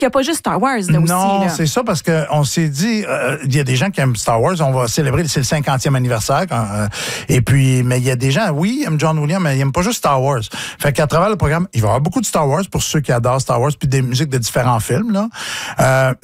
qu'il n'y a pas juste Star Wars là aussi. Non, Là. c'est ça, parce qu'on s'est dit, il y a des gens qui aiment Star Wars, on va célébrer, c'est le 50e anniversaire. Et puis, mais il y a des gens, oui, ils aiment John Williams, mais ils n'aiment pas juste Star Wars. Fait qu'à travers le programme, il va y avoir beaucoup de Star Wars pour ceux qui adorent Star Wars, puis des musiques de différents films, là.